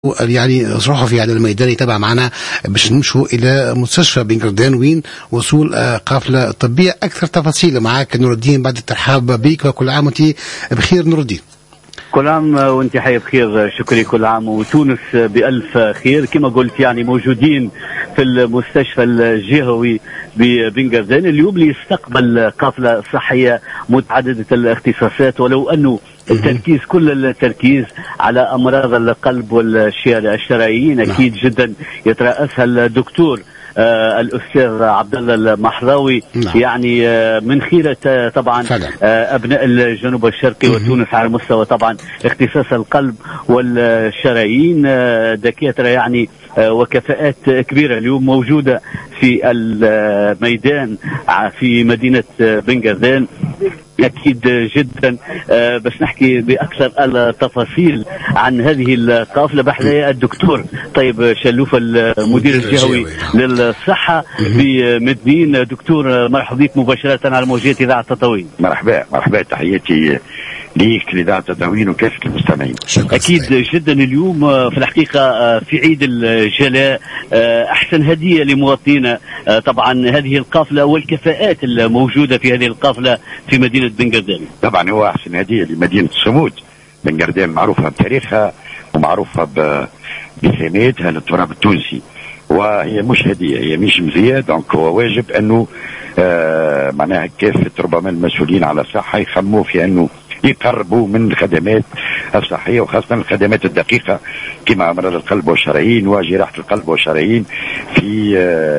يعني صحفي على الميدان يتابع معنا باش نمشوا الى مستشفى بن قردان وين وصول قافله طبيه. اكثر تفاصيل معك نور الدين بعد الترحاب بك، وكل عام وانت بخير نور الدين. كل عام وانت حي بخير، شكري. كل عام وتونس بألف خير. كما قلت يعني موجودين في المستشفى الجهوي ببن قردان اليوم ليستقبل قافلة صحية متعددة الاختصاصات، ولو أنه التركيز كل التركيز على أمراض القلب والشرايين أكيد جدا يترأسها الدكتور الأستاذ عبد الله المحراوي. يعني من خيرة طبعا أبناء الجنوب الشرقي وتونس على مستوى طبعا اختصاص القلب والشرايين، دكاترة يعني وكفاءات كبيرة اليوم موجودة في الميدان في مدينة بن قردان. أكيد جدا باش نحكي بأكثر التفاصيل عن هذه القافلة بحذايا الدكتور طيب شلوف المدير الجهوي للصحة بمدنين. دكتور مرحبا بك مباشرة على موجات إذاعة تطاوين. مرحبا تحياتي ليك لإذاعة تطاوين وكافة المستمعين. أكيد جدا اليوم في الحقيقة في عيد الجلاء أحسن هدية لمواطنينا طبعا هذه القافلة والكفاءات الموجودة في هذه القافلة في مدينة بن قردان. طبعا هو أحسن هدية لمدينة الصمود. بن قردان معروفة بتاريخها ومعروفة بحمايتها للتراب التونسي، وهي مش هدية، هي مش مزية. دونك هو واجب أنه معناها كافة ربما المسؤولين على الصحة يخموا في أنه يقربوا من الخدمات الصحية، وخاصة الخدمات الدقيقة كما أمراض القلب والشرايين وجراحة القلب والشرايين في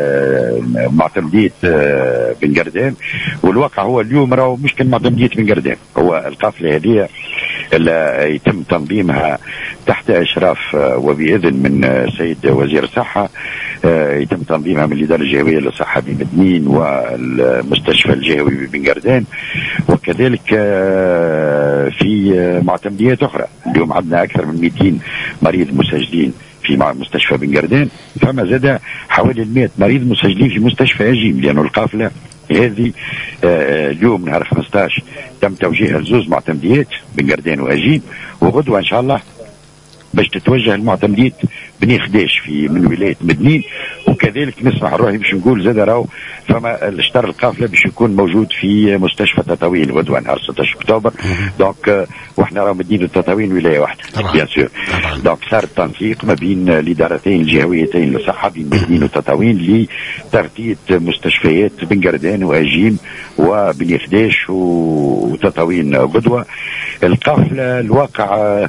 معتمدية بن قردان. والواقع هو اليوم راهو مشكل معتمدية بن قردان، هو القافلة هذه اللي يتم تنظيمها تحت إشراف وبإذن من سيد وزير الصحة، يتم تنظيمها من الإدارة الجهوية للصحة بمدنين والمستشفى الجهوي ببن قردان، وكذلك في معتمديات أخرى. اليوم عندنا أكثر من 200 مريض مسجلين في مستشفى بن قردان، فما زاد حوالي 100 مريض مسجلين في مستشفى أجيم، لأنه القافلة هذه اليوم نهار 15 تم توجيهها لزوز معتمديات بن قردان وأجيم، وغدوة إن شاء الله باش تتوجه المعتمديات بني خداش في من ولاية مدنين. وكذلك نسمع روحي باش نقول زاد راهو فما الاشتر القافلة باش يكون موجود في مستشفى تطاوين غدوة نهار 16 أكتوبر. دونك واحنا راهو مدينة تطاوين ولاية واحدة بيان سور. دونك صار التنسيق ما بين الإدارتين الجهويتين للصحة بين مدنين وتطاوين لتغطية مستشفيات بن قردان وأجيم وبني خداش وتطاوين غدوة. القافلة الواقع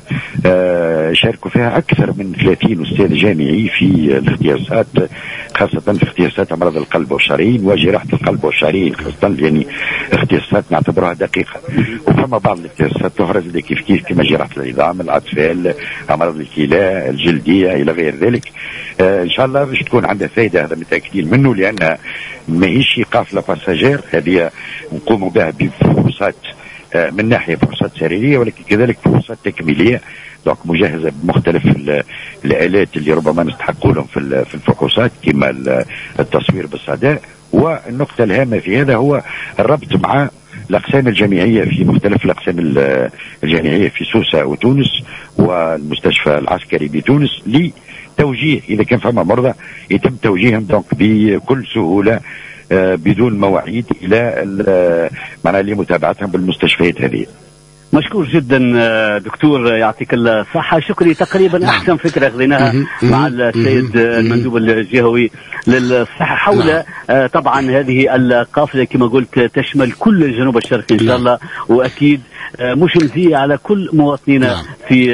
شاركوا فيها أكثر من 30 أستاذ جامعي في الاختصاصات، خاصة في اختصاصات أمراض القلب والشرايين وجراحة القلب والشرايين، خاصة يعني اختصاصات نعتبرها دقيقة. وفما بعض الاختصاصات الأخرى كيف كما جراحة العظام، الأطفال، أمراض الكلى، الجلدية إلى غير ذلك. إن شاء الله باش تكون عندها فائدة، هذا متأكدين منه، لأن ماهيش قافلة باساجير، هذه نقوم بها بفحوصات من ناحية فحوصات سريرية، ولكن كذلك فحوصات تكميلية. دونك مجهزة بمختلف الآلات اللي ربما نستحقوا لهم في الفحوصات كما التصوير بالصدى. والنقطة الهامة في هذا هو الربط مع الأقسام الجامعية في مختلف الأقسام الجامعية في سوسة وتونس والمستشفى العسكري بتونس، لتوجيه إذا كان فما مرضى يتم توجيههم دونك بكل سهولة بدون مواعيد إلى معناها لمتابعتهم بالمستشفيات هذه. مشكور جدا دكتور، يعطيك الصحة. شكري تقريبا أحسن فكرة أخذناها مع السيد المندوب الجهوي للصحة حول طبعا هذه القافلة كما قلت تشمل كل الجنوب الشرقي إن شاء الله، وأكيد مش مزية على كل مواطنينا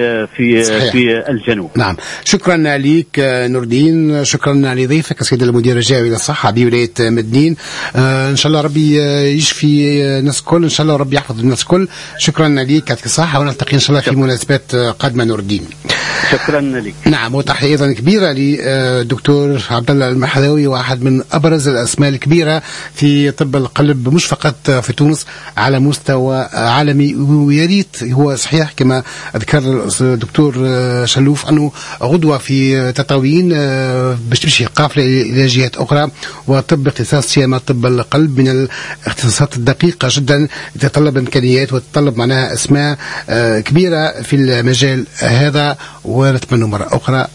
في الجنوب. نعم، شكرا لك نور الدين، شكرا لضيفك السيد المدير الجهوي للصحة بولاية مدنين. ان شاء الله ربي يشفي الناس الكل، ان شاء الله ربي يحفظ الناس الكل. شكرا لك، يعطيك الصحة، ونلتقي ان شاء الله في مناسبات قادمة نور الدين. شكرا لك. نعم، وتحية ايضا كبيرة للدكتور عبد الله المحراوي، واحد من ابرز الاسماء الكبيرة في طب القلب مش فقط في تونس، على مستوى عالمي. ويا ريت هو صحيح كما ذكر الدكتور شلوف انه غدوة في تطاوين باش تمشي قافلة الى جهات اخرى، وطب اختصاص سيما طب القلب من الاختصاصات الدقيقة جدا، تتطلب امكانيات وتتطلب معناها اسماء كبيرة في المجال هذا. ونتمنى مرة اخرى